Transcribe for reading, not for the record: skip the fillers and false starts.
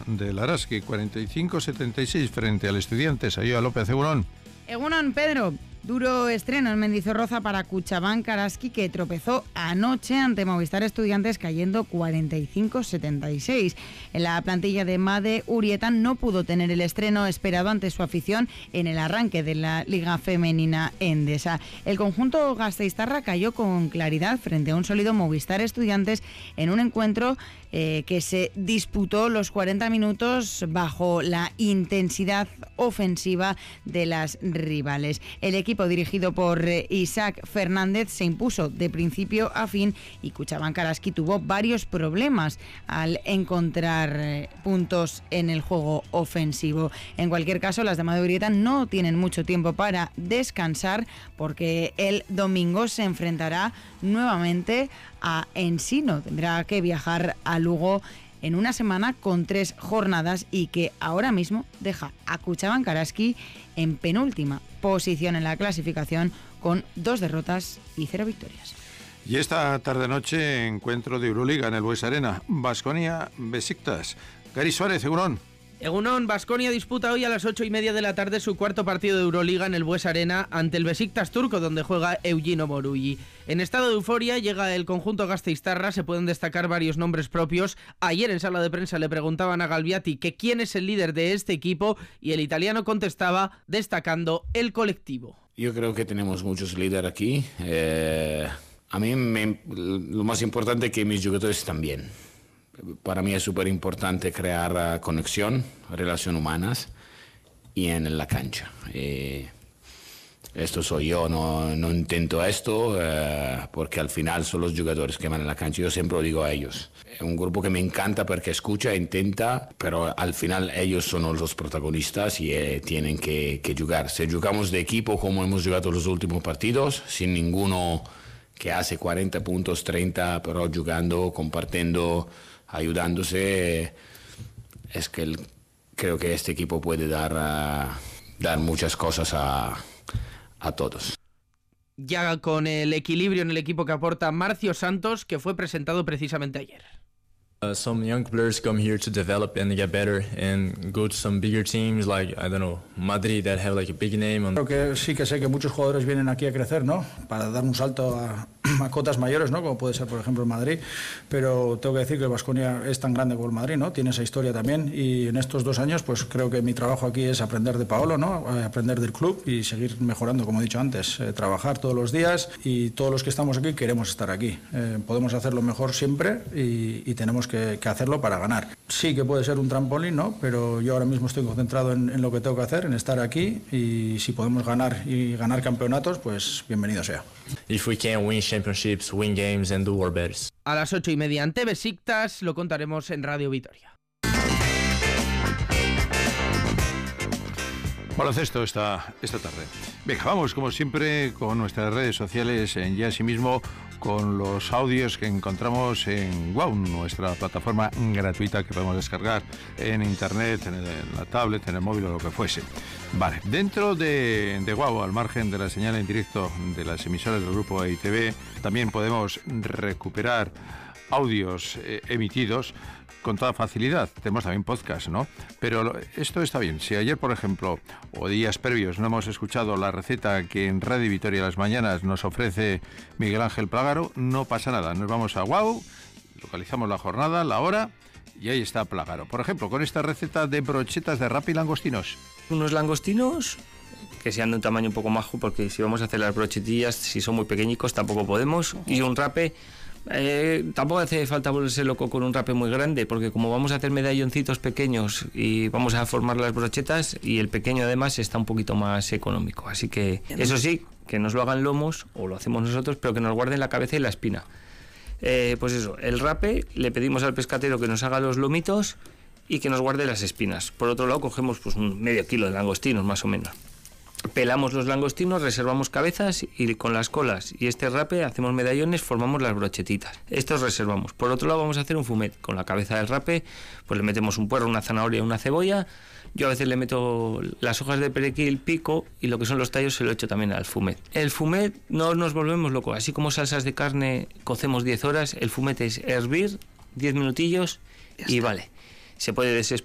del Araski, 45-76 frente al Estudiantes. Ayuda López, Egunon. Egunon, Pedro. Duro estreno en Mendizorroza para Cuchabank Araski, que tropezó anoche ante Movistar Estudiantes cayendo 45-76. En la plantilla de Made, Urieta no pudo tener el estreno esperado ante su afición en el arranque de la Liga Femenina Endesa. El conjunto gasteiztarra cayó con claridad frente a un sólido Movistar Estudiantes en un encuentro que se disputó los 40 minutos bajo la intensidad ofensiva de las rivales. El equipo dirigido por Isaac Fernández se impuso de principio a fin y Cuchabank Araski tuvo varios problemas al encontrar puntos en el juego ofensivo. En cualquier caso, las de Madurieta no tienen mucho tiempo para descansar porque el domingo se enfrentará nuevamente a Ensino. Tendrá que viajar a Lugo en una semana con 3 jornadas y que ahora mismo deja a Cuchabank Araski en penúltima posición en la clasificación con 2 derrotas y 0 victorias. Y esta tarde-noche, encuentro de Euroliga en el Bues Arena. Baskonia Besiktas. Gary Suárez, Egunon. Egunon, Baskonia disputa hoy a las 8:30 de la tarde su cuarto partido de Euroliga en el Bues Arena ante el Besiktas turco, donde juega Eugino Morulli. En estado de euforia llega el conjunto gasteiztarra, se pueden destacar varios nombres propios. Ayer en sala de prensa le preguntaban a Galbiati que quién es el líder de este equipo y el italiano contestaba destacando el colectivo. Yo creo que tenemos muchos líderes aquí. A mí lo más importante es que mis jugadores están bien. Para mí es súper importante crear conexión, relaciones humanas y en la cancha. Esto soy yo, no intento esto porque al final son los jugadores que van en la cancha. Yo siempre lo digo a ellos. Es un grupo que me encanta porque escucha, intenta, pero al final ellos son los protagonistas y tienen que jugar. Si jugamos de equipo como hemos jugado los últimos partidos, sin ninguno que hace 40 puntos, 30, pero jugando, compartiendo, ayudándose, es que creo que este equipo puede dar muchas cosas a todos. Ya con el equilibrio en el equipo que aporta Marcio Santos, que fue presentado precisamente ayer. Some young players come here to develop and get better and go to some bigger teams like, I don't know, Madrid that have like a big name. Creo que sí que sé que muchos jugadores vienen aquí a crecer, ¿no? Para dar un salto a cotas mayores, ¿no? Como puede ser, por ejemplo, el Madrid, pero tengo que decir que el Baskonia es tan grande como el Madrid, ¿no? Tiene esa historia también y en estos 2 años pues creo que mi trabajo aquí es aprender de Paolo, ¿no? Aprender del club y seguir mejorando, como he dicho antes, trabajar todos los días y todos los que estamos aquí queremos estar aquí. Podemos hacerlo mejor siempre y tenemos que hacerlo para ganar. Sí que puede ser un trampolín, ¿no? Pero yo ahora mismo estoy concentrado en lo que tengo que hacer, en estar aquí y si podemos ganar campeonatos, pues bienvenido sea. If we can win championships, win games and do our best. A las 8:30 ante Besiktas, lo contaremos en Radio Vitoria. Baloncesto esta tarde. Venga, vamos como siempre con nuestras redes sociales y asimismo con los audios que encontramos en WOW, nuestra plataforma gratuita que podemos descargar en internet, en la tablet, en el móvil o lo que fuese. Vale, dentro de WOW, al margen de la señal en directo de las emisoras del grupo EITV, también podemos recuperar audios emitidos con toda facilidad. Tenemos también podcast, ¿no? Pero esto está bien. Si ayer, por ejemplo, o días previos no hemos escuchado la receta que en Radio Vitoria las mañanas nos ofrece Miguel Ángel Plágaro, no pasa nada. Nos vamos a WOW, localizamos la jornada, la hora y ahí está Plágaro. Por ejemplo, con esta receta de brochetas de rape y langostinos. Unos langostinos que sean de un tamaño un poco majo, porque si vamos a hacer las brochetillas, si son muy pequeñicos tampoco podemos. Y un rape, tampoco hace falta volverse loco con un rape muy grande, porque como vamos a hacer medalloncitos pequeños y vamos a formar las brochetas, y el pequeño además está un poquito más económico, así que eso sí, que nos lo hagan lomos o lo hacemos nosotros, pero que nos guarden la cabeza y la espina. Pues eso, el rape le pedimos al pescatero que nos haga los lomitos y que nos guarde las espinas. Por otro lado, cogemos pues un medio kilo de langostinos más o menos. Pelamos los langostinos, reservamos cabezas y con las colas y este rape hacemos medallones, formamos las brochetitas. Estos reservamos. Por otro lado vamos a hacer un fumet. Con la cabeza del rape pues le metemos un puerro, una zanahoria, una cebolla. Yo a veces le meto las hojas de perejil, pico y lo que son los tallos se lo echo también al fumet. El fumet no nos volvemos locos. Así como salsas de carne cocemos 10 horas, el fumet es hervir 10 minutillos y vale. Se puede